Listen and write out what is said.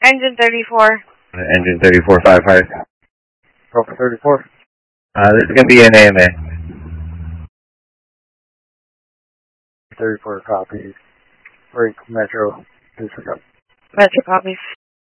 Engine 34. Engine 34, 5 high. Alpha 34. This is going to be an AMA. 34 copies. Break Metro. Disregard. Metro copies.